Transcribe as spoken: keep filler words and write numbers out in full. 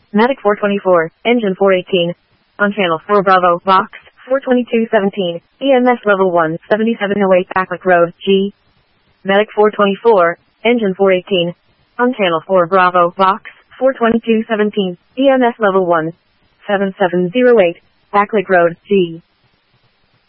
Matic four twenty-four, engine four eighteen. On channel four Bravo, box, four twenty-two seventeen, E M S level one, seventy-seven oh eight Backlick Road, G. Matic four twenty-four, engine four eighteen. On channel four Bravo, box, four twenty-two seventeen, E M S level one, seventy-seven oh eight, Backlick Road, G.